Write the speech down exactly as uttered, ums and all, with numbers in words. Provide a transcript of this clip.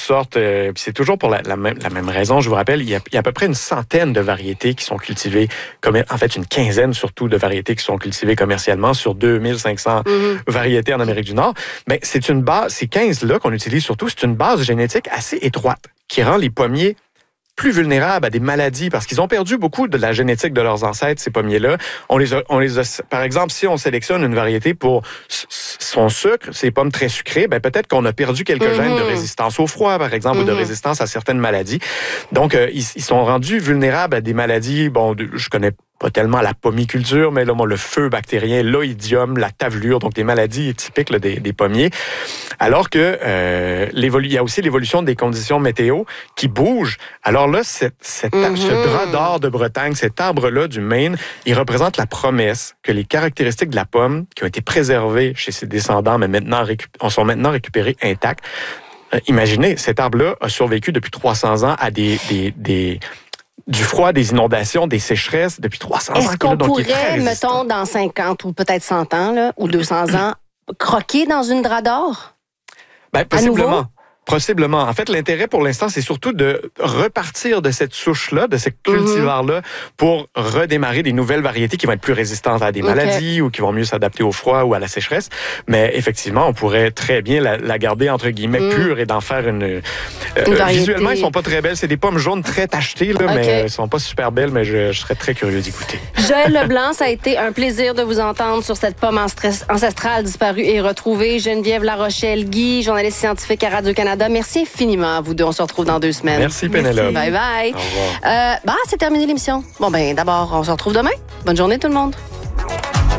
sortes. Euh, puis c'est toujours pour la, la, même, la même raison. Je vous rappelle, il y, a, il y a à peu près une centaine de variétés qui sont cultivées, comme, en fait une quinzaine surtout de variétés qui sont cultivées commercialement sur deux mille cinq cents mm-hmm. variétés en Amérique du Nord. Mais c'est une base, ces quinze-là qu'on utilise surtout, c'est une base génétique assez étroite qui rend les pommiers plus vulnérables à des maladies parce qu'ils ont perdu beaucoup de la génétique de leurs ancêtres, ces pommiers-là. On les a, on les a, par exemple, si on sélectionne une variété pour son sucre, ces pommes très sucrées, ben peut-être qu'on a perdu quelques mm-hmm. gènes de résistance au froid, par exemple, mm-hmm. ou de résistance à certaines maladies. Donc, euh, ils, ils sont rendus vulnérables à des maladies, bon, je connais pas tellement la pommiculture, mais là, moi, le feu bactérien, l'oïdium, la tavelure, donc des maladies typiques là, des, des pommiers. Alors que euh, il y a aussi l'évolution des conditions météo qui bougent. Alors là, cette, cette, mm-hmm. ce drap d'or de Bretagne, cet arbre-là du Maine, il représente la promesse que les caractéristiques de la pomme qui ont été préservées chez ses descendants, mais maintenant récup- sont maintenant récupérées intactes. Euh, imaginez, cet arbre-là a survécu depuis trois cents ans à des... des, des du froid, des inondations, des sécheresses depuis trois cents ans. Est-ce qu'on là, pourrait, mettons, dans cinquante ou peut-être cent ans, là, ou deux cents ans, croquer dans une drap d'or? Ben, possiblement. Possiblement. En fait, l'intérêt pour l'instant, c'est surtout de repartir de cette souche-là, de ce cultivar-là, pour redémarrer des nouvelles variétés qui vont être plus résistantes à des okay. maladies ou qui vont mieux s'adapter au froid ou à la sécheresse. Mais effectivement, on pourrait très bien la, la garder, entre guillemets, mm. pure et d'en faire une... Euh, une visuellement, ils sont pas très belles. C'est des pommes jaunes très tachetées, là, okay. mais elles sont pas super belles, mais je, je serais très curieux d'y goûter. Joël Leblanc, ça a été un plaisir de vous entendre sur cette pomme ancestrale disparue et retrouvée. Geneviève Larochelle-Guy, journaliste scientifique à Radio-Canada. Merci infiniment à vous deux. On se retrouve dans deux semaines. Merci, Pénélope. Bye bye. Au revoir. Euh, bah, c'est terminé l'émission. Bon, ben, d'abord, on se retrouve demain. Bonne journée, tout le monde.